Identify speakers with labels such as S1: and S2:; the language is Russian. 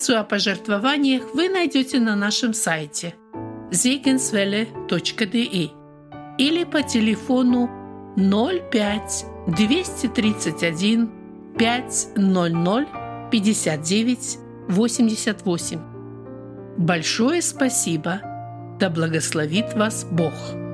S1: Информацию о пожертвованиях вы найдете на нашем сайте segenswelle.de или по телефону 05 231 500 59 88. Большое спасибо! Да благословит вас Бог!